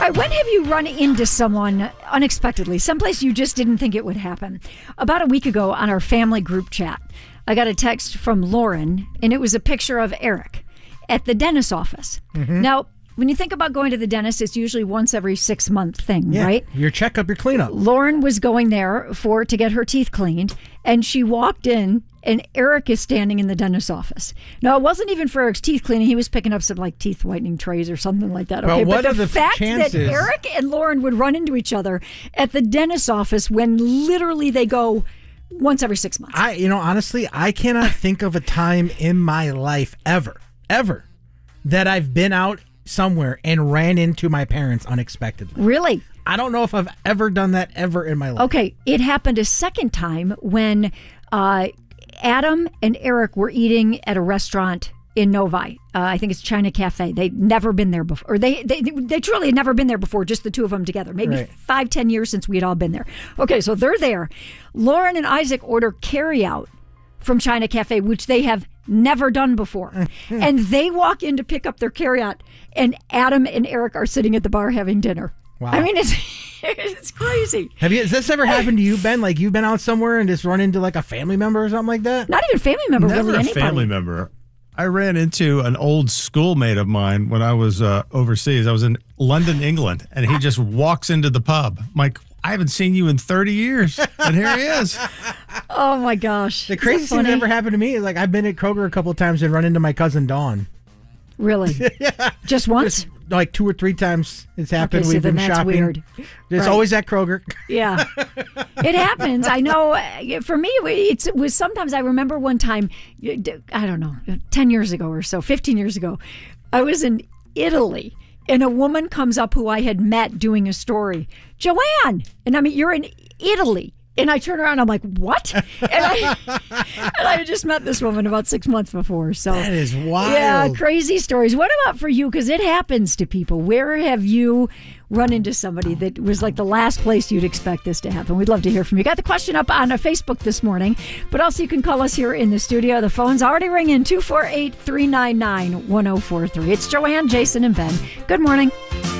right, when have you run into someone unexpectedly, someplace you just didn't think it would happen? About a week ago on our family group chat, I got a text from Lauren, and it was a picture of Eric at the dentist's office. Now, when you think about going to the dentist, it's usually once every 6 month thing, right? Your checkup, your cleanup. Lauren was going there to get her teeth cleaned, and she walked in, and Eric is standing in the dentist's office. Now, it wasn't even for Eric's teeth cleaning. He was picking up some teeth whitening trays or something like that. Okay, well, but the fact that Eric and Lauren would run into each other at the dentist's office when literally they go once every 6 months. Honestly, I cannot think of a time in my life ever, that I've been out somewhere and ran into my parents unexpectedly. Really? I don't know if I've ever done that ever in my life. Okay, it happened a second time when Adam and Eric were eating at a restaurant in Novi. I think it's China Cafe. They'd never been there before. Or they truly had never been there before, just the two of them together. Maybe 5-10 years since we had all been there. Okay, so they're there. Lauren and Isaac order carryout from China Cafe, which they have never done before. And they walk in to pick up their carryout, and Adam and Eric are sitting at the bar having dinner. Wow. I mean, it's crazy. Has this ever happened to you, Ben? Like you've been out somewhere and just run into like a family member or something like that? Not even family member, Never really, anybody. a family member. I ran into an old schoolmate of mine when I was overseas. I was in London, England, and he just walks into the pub. I'm like, I haven't seen you in 30 years, and here he is. Oh, my gosh. The craziest thing that ever happened to me is like I've been at Kroger a couple of times and run into my cousin Dawn. Really? Yeah. Just once? Like 2 or 3 times it's happened. Okay, We've been that's shopping. Weird. It's always at Kroger. Yeah. It happens. I know. For me, it was sometimes I remember one time, I don't know, 10 years ago or so, 15 years ago, I was in Italy. And a woman comes up who I had met doing a story. Joanne! And I mean, you're in Italy. And I turn around, I'm like, what? And I had just met this woman about 6 months before. So that is wild. Yeah, crazy stories. What about for you? Because it happens to people. Where have you run into somebody that was like the last place you'd expect this to happen? We'd love to hear from you. Got the question up on Facebook this morning, but also you can call us here in the studio. The phone's already ringing, 248-399-1043. It's Joanne, Jason, and Ben. Good morning.